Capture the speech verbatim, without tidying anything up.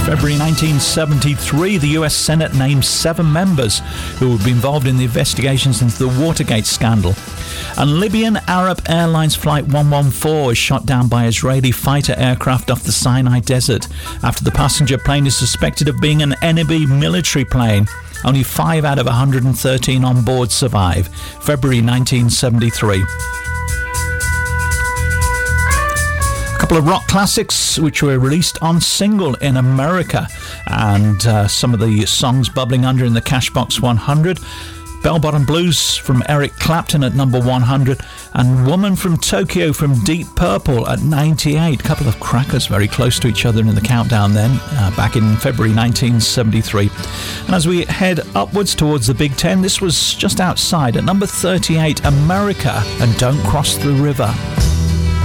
February nineteen seventy-three, the U S Senate named seven members who would be involved in the investigations into the Watergate scandal. And Libyan Arab Airlines Flight one one four was shot down by Israeli fighter aircraft off the Sinai Desert after the passenger plane is suspected of being an enemy military plane. Only five out of one hundred thirteen on board survive. February nineteen seventy-three. Couple of rock classics which were released on single in America, and uh, some of the songs bubbling under in the Cashbox one hundred. Bell Bottom Blues from Eric Clapton at number one hundred, and Woman from Tokyo from Deep Purple at ninety-eight. A couple of crackers very close to each other in the countdown then, uh, back in February nineteen seventy-three. And as we head upwards towards the Big Ten, this was just outside at number thirty-eight, America and Don't Cross the River.